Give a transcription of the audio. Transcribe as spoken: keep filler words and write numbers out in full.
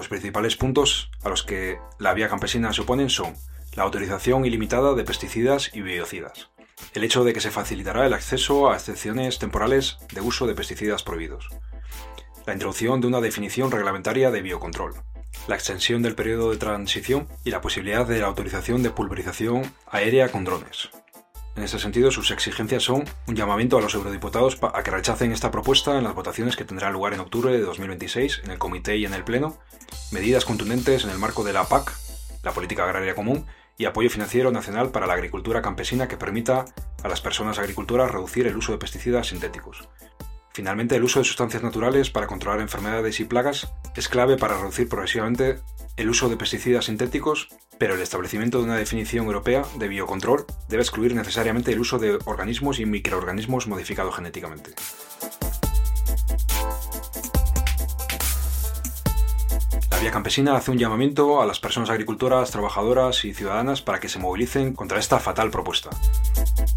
Los principales puntos a los que la vía campesina se oponen son la autorización ilimitada de pesticidas y biocidas, el hecho de que se facilitará el acceso a excepciones temporales de uso de pesticidas prohibidos, la introducción de una definición reglamentaria de biocontrol, la extensión del periodo de transición y la posibilidad de la autorización de pulverización aérea con drones. En ese sentido, sus exigencias son un llamamiento a los eurodiputados a que rechacen esta propuesta en las votaciones que tendrán lugar en octubre de dos mil veintiséis en el Comité y en el Pleno, medidas contundentes en el marco de la P A C, la Política Agraria Común, y apoyo financiero nacional para la agricultura campesina que permita a las personas agricultoras reducir el uso de pesticidas sintéticos. Finalmente, el uso de sustancias naturales para controlar enfermedades y plagas es clave para reducir progresivamente el uso de pesticidas sintéticos, pero el establecimiento de una definición europea de biocontrol debe excluir necesariamente el uso de organismos y microorganismos modificados genéticamente. La Vía Campesina hace un llamamiento a las personas agricultoras, trabajadoras y ciudadanas para que se movilicen contra esta fatal propuesta.